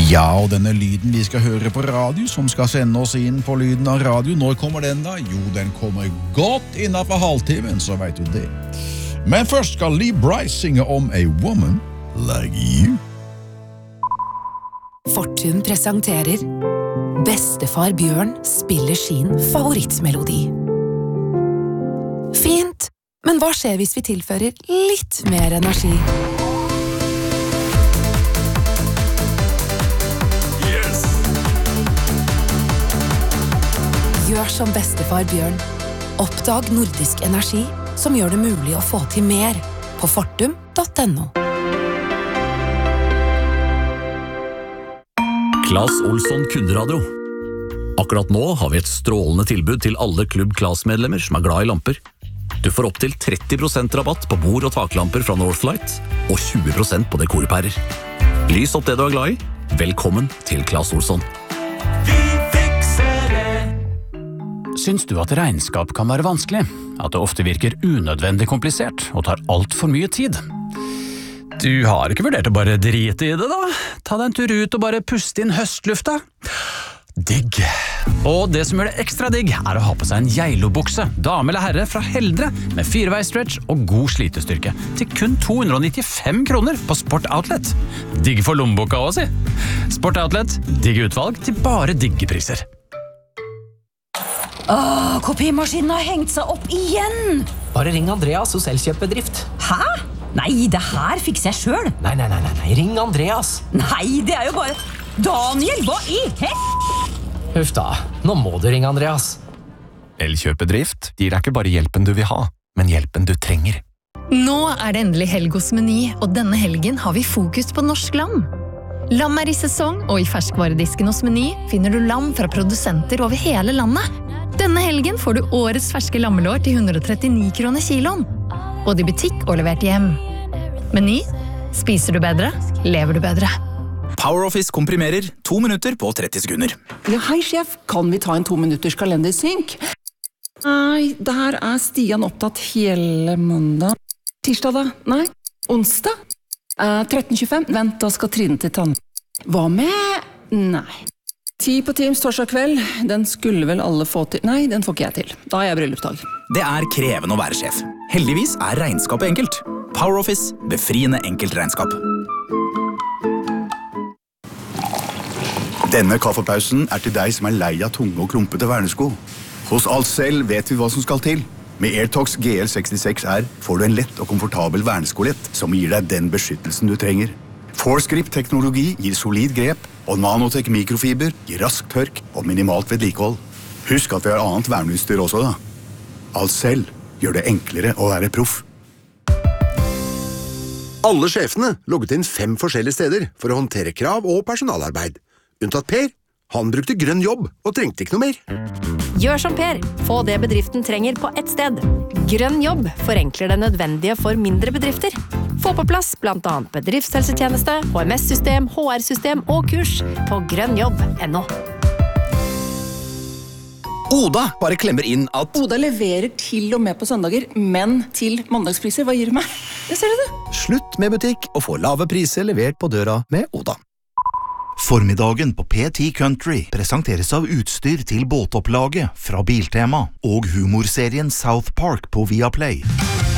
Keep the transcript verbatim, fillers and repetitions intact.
Ja, og denne lyden vi skal høre på radio, som skal sende oss inn på lyden av radio, når kommer den da? Jo, den kommer godt innenfor halvtimen, så vet du det. Men først skal Lee Brice synge om A Woman Like You. Fortun presenterer Bestefar Bjørn spiller sin favorittmelodi. Fint, men hva skjer hvis vi tilfører litt mer energi? Gjør som bestefar Bjørn. Oppdag nordisk energi som gjør det mulig å få til mer på fortum punktum no. Claes Olsson kunderadio. Akkurat nå har vi et strålende tilbud til alle Klubb Claes-medlemmer som er glad i lamper. Du får opp til tretti prosent rabatt på bord- og taklamper fra Northlight og tjue prosent på dekorpærer. Lys opp det du er glad i. Velkommen til Claes Olsson. Syns du at regnskap kan være vanskelig? At det ofte virker unødvendig komplisert og tar alt for mye tid? Du har ikke vurdert å bare drite i det da? Ta deg en tur ut og bare puste inn høstlufta. Digg. Og det som gjør det ekstra digg er å ha på seg en Geilo-bukse, dame eller herre fra Heldre, med fireveisstretch og god slitestyrke, til kun to hundre og nittifem kroner på Sport Outlet. Digg for lommeboka også, si. Sport Outlet, digg utvalg til bare digge priser. Åh, kopimaskinen har hengt seg opp igjen! Bare ring Andreas hos Elkjøpbedrift. Hæ? Nei, det her fikser jeg selv. Nei, nei, nei, nei, nei, ring Andreas. Nei, det er jo bare... Daniel, hva i hett? Huff da, nå må du ringe Andreas. Elkjøpbedrift gir deg ikke bare hjelpen du vil ha, men hjelpen du trenger. Nå er det endelig helg hos Meny, og denne helgen har vi fokus på norsk lam. Lam er i sesong, og i ferskvaredisken hos Meny finner du lam fra produsenter over hele landet. Denne helgen får du årets ferske lammelår til hundre og trettini kroner kiloen. Både i butikk og levert hjem. Meny. Spiser du bedre, lever du bedre. PowerOffice komprimerer to minutter på tretti sekunder. Ja, hei sjef, kan vi ta en to minutters kalendersynk? Nei, der er Stian opptatt hele mandag. Tirsdag da? Nei. Onsdag? Eh, tretten tjuefem. Vent, da skal Trine til tann. Hva med? Nei. Ti på Teams torsdag kveld. Den skulle vel alle få til. Nei, den får ikke jeg til. Da har jeg bryllupsdag. Det er krevende å være sjef. Heldigvis er regnskapet enkelt. PowerOffice, befriende enkelt regnskap. Denne kaffepausen er til deg som er lei av tunge og klumpete vernesko. Hos Alcel vet vi hva som skal til. Med AirTox G L sekstiseks R får du en lett og komfortabel verneskolett som gir deg den beskyttelsen du trenger. ForceGrip-teknologi gir solid grep, og Nanotech mikrofiber gir rask tørk og minimalt vedlikehold. Husk at vi har annet verneutstyr også da. Alcel gjør det enklere å være proff. Alle sjefene logget inn fem forskjellige steder for å håndtere krav og personalarbeid. Unntatt Per. Han brukte grønn jobb og trengte ikke noe mer. Gjør som Per. Få det bedriften trenger på ett sted. Grønn jobb forenkler det nødvendige for mindre bedrifter. Få på plass blant annet bedriftshelsetjeneste, H M S-system, H R-system og kurs på grønnjobb punktum no. Oda bare klemmer inn at... Oda leverer til og med på søndager, men til mandagspriser. Hva gir du meg? Det ser du det. Slutt med butikk og få lave priser levert på døra med Oda. Formiddagen på P ti Country presenteres av utstyr til båtopplaget fra Biltema og humorserien South Park på Viaplay.